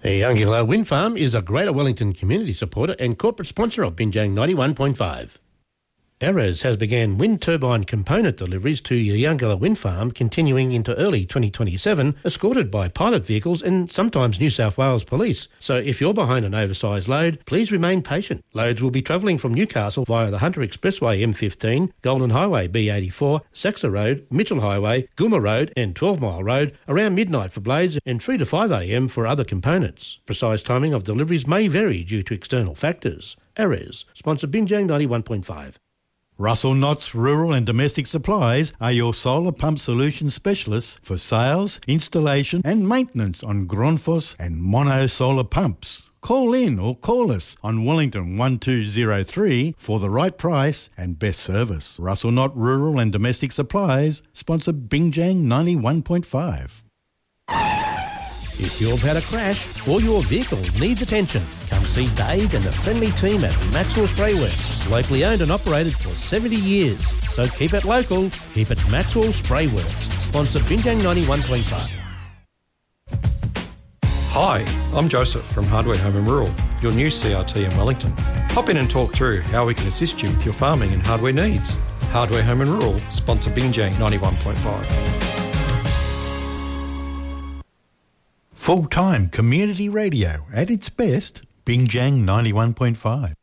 Youngilla Wind Farm is a Greater Wellington community supporter and corporate sponsor of Binjang 91.5. Erez has began wind turbine component deliveries to Youngilla Wind Farm continuing into early 2027, escorted by pilot vehicles and sometimes New South Wales Police. So if you're behind an oversized load, please remain patient. Loads will be travelling from Newcastle via the Hunter Expressway M15, Golden Highway B84, Saxa Road, Mitchell Highway, Gulma Road and 12 Mile Road around midnight for blades and 3 to 5 a.m. for other components. Precise timing of deliveries may vary due to external factors. Erez, sponsor Binjang 91.5. Russell Knott's Rural and Domestic Supplies are your solar pump solution specialists for sales, installation and maintenance on Grundfos and Mono solar pumps. Call in or call us on Wellington 1203 for the right price and best service. Russell Knott Rural and Domestic Supplies sponsor Binjang 91.5. If you've had a crash or your vehicle needs attention, come see Dave and the friendly team at Maxwell Spray Works. Locally owned and operated for 70 years. So keep it local, keep it Maxwell Spray Works. Sponsor Binjang 91.5. Hi, I'm Joseph from Hardware Home and Rural, your new CRT in Wellington. Hop in and talk through how we can assist you with your farming and hardware needs. Hardware Home and Rural, sponsor Binjang 91.5. Full-time community radio at its best, Binjang 91.5.